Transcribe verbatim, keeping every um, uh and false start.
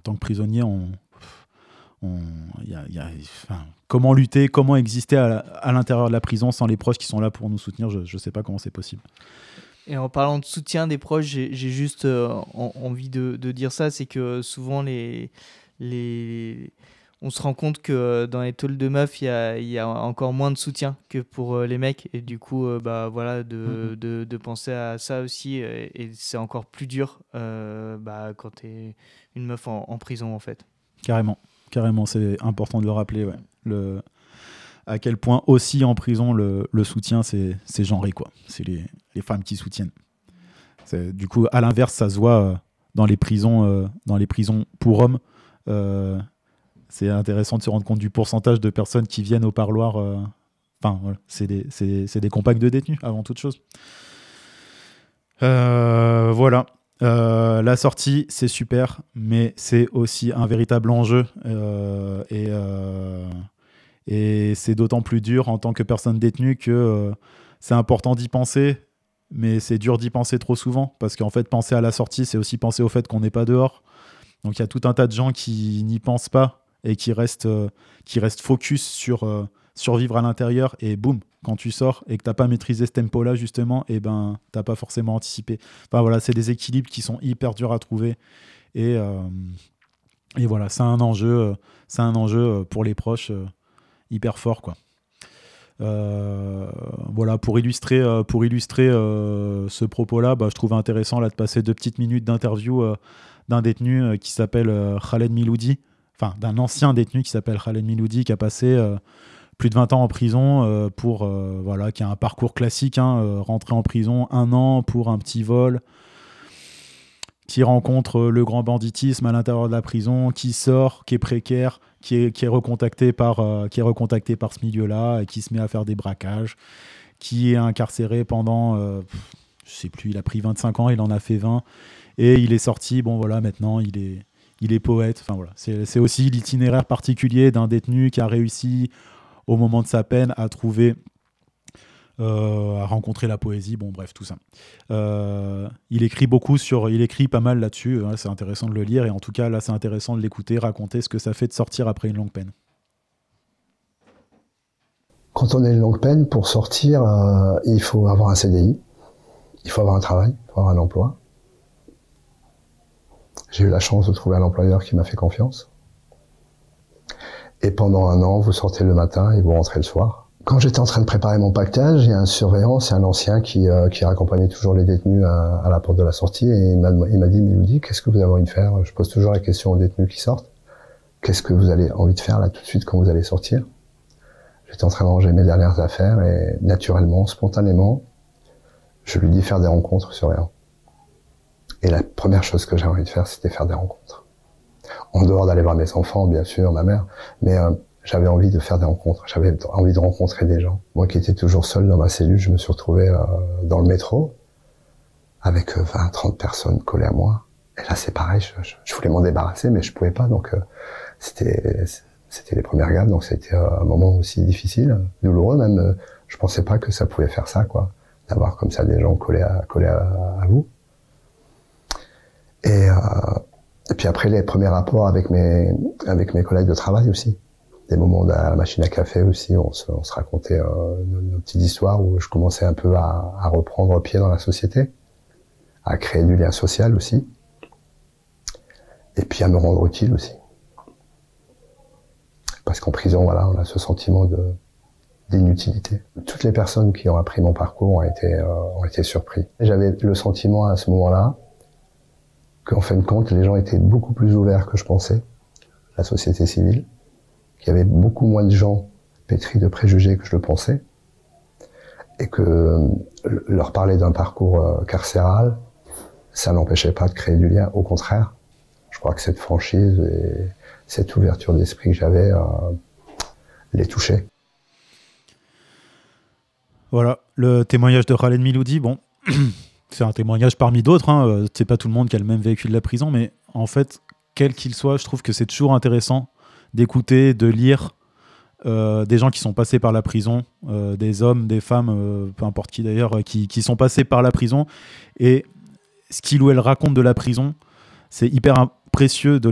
tant que prisonnier, on, on, y a, y a, enfin, comment lutter, comment exister à, à l'intérieur de la prison sans les proches qui sont là pour nous soutenir, je ne sais pas comment c'est possible. Et en parlant de soutien des proches, j'ai, j'ai juste euh, en, envie de, de dire ça, c'est que souvent les, les, on se rend compte que dans les talks de meufs, il y a, y a encore moins de soutien que pour euh, les mecs, et du coup, euh, bah voilà, de, mm-hmm. de, de penser à ça aussi, et, et c'est encore plus dur euh, bah, quand t'es une meuf en, en prison en fait. Carrément, carrément, c'est important de le rappeler, ouais. Le à quel point aussi en prison le, le soutien c'est, c'est genré quoi. C'est les, les femmes qui soutiennent. C'est, du coup à l'inverse ça se voit euh, dans les prisons euh, dans les prisons pour hommes. Euh, c'est intéressant de se rendre compte du pourcentage de personnes qui viennent au parloir. Euh, enfin voilà, c'est des, c'est, c'est des compagnes de détenus avant toute chose. Euh, voilà. Euh, la sortie c'est super, mais c'est aussi un véritable enjeu euh, et euh, Et c'est d'autant plus dur en tant que personne détenue que euh, c'est important d'y penser, mais c'est dur d'y penser trop souvent, parce qu'en fait, penser à la sortie, c'est aussi penser au fait qu'on n'est pas dehors. Donc il y a tout un tas de gens qui n'y pensent pas et qui restent, euh, qui restent focus sur euh, survivre à l'intérieur, et boum, quand tu sors et que tu n'as pas maîtrisé ce tempo-là, justement, et ben, tu n'as pas forcément anticipé. Enfin voilà, c'est des équilibres qui sont hyper durs à trouver. Et, euh, et voilà, c'est un enjeu, c'est un enjeu pour les proches euh, hyper fort quoi. Euh, voilà, pour illustrer, euh, pour illustrer euh, ce propos-là, bah, je trouvais intéressant là, de passer deux petites minutes d'interview euh, d'un détenu euh, qui s'appelle euh, Khaled Miloudi, enfin d'un ancien détenu qui s'appelle Khaled Miloudi, qui a passé euh, plus de vingt ans en prison, euh, pour, euh, voilà, qui a un parcours classique, hein, euh, rentré en prison un an pour un petit vol, qui rencontre le grand banditisme à l'intérieur de la prison, qui sort, qui est précaire, qui est, qui est, recontacté, par, euh, qui est recontacté par ce milieu-là, et qui se met à faire des braquages, qui est incarcéré pendant, euh, je sais plus, il a pris vingt-cinq ans, il en a fait vingt, et il est sorti, bon voilà, maintenant il est, il est poète. Enfin, voilà. c'est, c'est aussi l'itinéraire particulier d'un détenu qui a réussi, au moment de sa peine, à trouver... Euh, à rencontrer la poésie, bon bref, tout ça. Euh, il écrit beaucoup sur, il écrit pas mal là-dessus, hein, c'est intéressant de le lire, et en tout cas là c'est intéressant de l'écouter, raconter ce que ça fait de sortir après une longue peine. Quand on a une longue peine, pour sortir, euh, il faut avoir un C D I, il faut avoir un travail, il faut avoir un emploi. J'ai eu la chance de trouver un employeur qui m'a fait confiance. Et pendant un an, vous sortez le matin et vous rentrez le soir. Quand j'étais en train de préparer mon pactage, il y a un surveillant, c'est un ancien qui, euh, qui raccompagnait toujours les détenus à, à la porte de la sortie, et il m'a, il m'a dit, Miloudi, qu'est-ce que vous avez envie de faire? Je pose toujours la question aux détenus qui sortent. Qu'est-ce que vous avez envie de faire là tout de suite quand vous allez sortir? J'étais en train de ranger mes dernières affaires, et naturellement, spontanément, je lui dis faire des rencontres surveillant. Et la première chose que j'ai envie de faire, c'était faire des rencontres. En dehors d'aller voir mes enfants, bien sûr, ma mère, mais... Euh, j'avais envie de faire des rencontres, j'avais envie de rencontrer des gens. Moi qui étais toujours seul dans ma cellule, je me suis retrouvé euh, dans le métro avec euh, vingt, trente personnes collées à moi. Et là c'est pareil, je, je, je voulais m'en débarrasser, mais je pouvais pas, donc euh, c'était c'était les premières gaffes, donc c'était euh, un moment aussi difficile, douloureux même. Euh, je pensais pas que ça pouvait faire ça, quoi, d'avoir comme ça des gens collés à, collés à, à vous. Et, euh, et puis après les premiers rapports avec mes, avec mes collègues de travail aussi. Des moments à la machine à café aussi, on se, on se racontait euh, nos, nos petites histoires où je commençais un peu à, à reprendre pied dans la société, à créer du lien social aussi, et puis à me rendre utile aussi. Parce qu'en prison, voilà, on a ce sentiment de, d'inutilité. Toutes les personnes qui ont appris mon parcours ont été, euh, ont été surpris. J'avais le sentiment à ce moment-là qu'en fin de compte, les gens étaient beaucoup plus ouverts que je pensais, la société civile, qu'il y avait beaucoup moins de gens pétris de préjugés que je le pensais, et que euh, leur parler d'un parcours euh, carcéral, ça n'empêchait pas de créer du lien. Au contraire, je crois que cette franchise et cette ouverture d'esprit que j'avais euh, les touchait. Voilà, le témoignage de Khaled Miloudi, bon, c'est un témoignage parmi d'autres, hein. C'est pas tout le monde qui a le même vécu de la prison, mais en fait, quel qu'il soit, je trouve que c'est toujours intéressant d'écouter, de lire euh, des gens qui sont passés par la prison, euh, des hommes, des femmes, euh, peu importe qui d'ailleurs, euh, qui, qui sont passés par la prison. Et ce qu'il ou elle raconte de la prison, c'est hyper précieux de